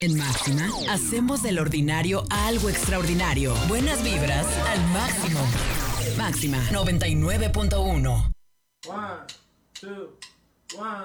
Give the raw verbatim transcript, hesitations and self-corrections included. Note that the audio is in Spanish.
En Máxima, hacemos del ordinario algo extraordinario. Buenas vibras al máximo. Máxima noventa y nueve punto uno. One, two, one.